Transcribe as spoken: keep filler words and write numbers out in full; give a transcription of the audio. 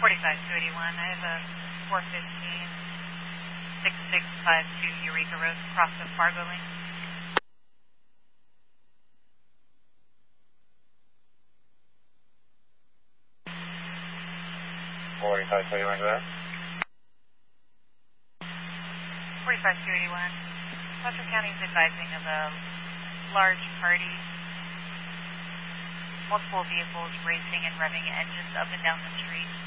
forty-five two eighty-one, I have a four fifteen, six six five two Eureka Road, across the Fargo lane. forty-five two eighty-one, go ahead. forty-five two eighty-one, Fletcher County is advising of a large party, multiple vehicles racing and revving engines up and down the street.